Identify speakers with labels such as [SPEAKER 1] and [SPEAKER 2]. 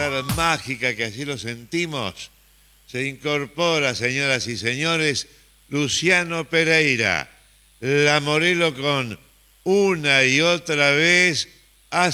[SPEAKER 1] hablar mágica, que así lo sentimos, se incorpora, señoras y señores, Luciano Pereira, la Morelo con Una y Otra Vez